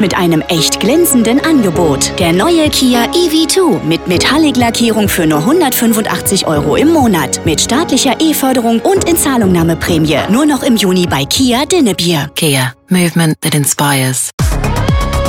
mit einem echt glänzenden Angebot. Der neue Kia EV2 mit Metallic-Lackierung für nur 185 € im Monat. Mit staatlicher E-Förderung und Inzahlungnahmeprämie. Nur noch im Juni bei Kia Dinnebier. Kia. Movement that inspires.